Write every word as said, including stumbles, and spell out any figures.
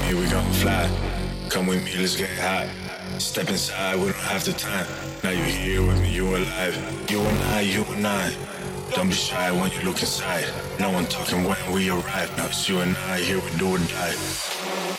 me, we gon' fly. Come with me, let's get hot. Step inside, we don't have the time. Now you're here with me, you alive. You and I, you and I. Don't be shy when you look inside. No one talking when we arrive. Now it's you and I, here we do or die.